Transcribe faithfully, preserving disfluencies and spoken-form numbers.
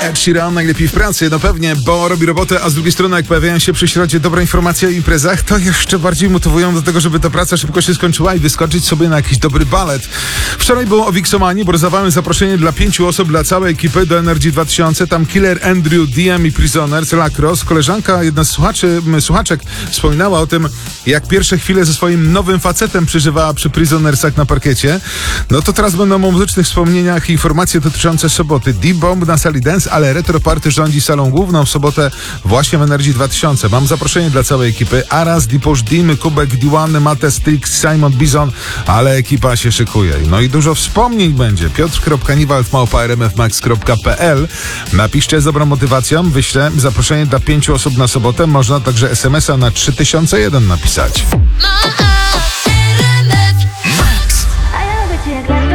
Ed Sheeran najlepiej w pracy, no pewnie, bo robi robotę, a z drugiej strony jak pojawiają się przy środzie dobre informacje o imprezach, to jeszcze bardziej motywują do tego, żeby ta praca szybko się skończyła i wyskoczyć sobie na jakiś dobry balet. Wczoraj było o Wixomanii, bo rozdawałem zaproszenie dla pięciu osób, dla całej ekipy do Energy dwa tysiące, tam Killer, Andrew, D M i Prisoners, Lacrosse. Koleżanka, jedna z słuchaczy, słuchaczek wspominała o tym, jak pierwsze chwile ze swoim nowym facetem przeżywała przy Prisonersach na parkiecie. No to teraz będą o muzycznych wspomnieniach i informacje dotyczące soboty. D-Bomb na sali dance, ale Retro Party rządzi salą główną w sobotę właśnie w Energy dwa tysiące. Mam zaproszenie dla całej ekipy. Aras, Diposh Dim, Kubek, D jeden, Mate, Strix, Simon Bison, ale ekipa się szykuje. No i dużo wspomnień będzie. piotr kropka niwald małpa r m f max kropka p l. Napiszcie z dobrą motywacją, wyślę zaproszenie dla pięciu osób na sobotę. Można także es em es a na trzy tysiące jeden napisać.